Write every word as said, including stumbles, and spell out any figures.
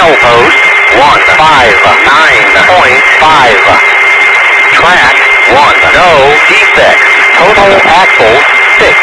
Milepost one five nine point five. Track one. No defects. Total axles six.